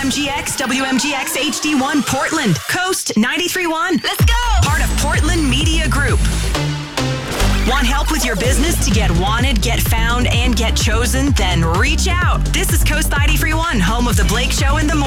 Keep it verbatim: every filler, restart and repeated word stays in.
M G X, W M G X H D one Portland, Coast ninety-three point one. Let's go! Part of Portland Media Group. Want help with your business to get wanted, get found, and get chosen? Then reach out. This is Coast ninety-three point one, home of the Blake Show in the morning.